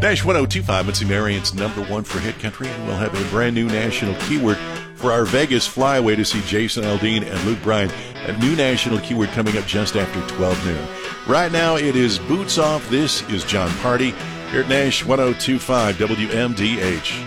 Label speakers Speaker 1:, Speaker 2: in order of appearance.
Speaker 1: Nash 1025, Mitzi Marion's #1 for Hit Country. We'll have a brand new national keyword for our Vegas flyaway to see Jason Aldean and Luke Bryan. A new national keyword coming up just after 12 noon. Right now, it is Boots Off. This is John Party here at Nash 1025 WMDH.